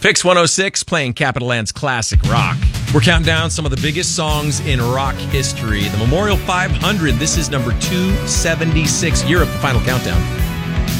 Fix 106 playing Capital Land's classic rock. We're counting down some of the biggest songs in rock history. The Memorial 500, this is number 276. You're at the final countdown.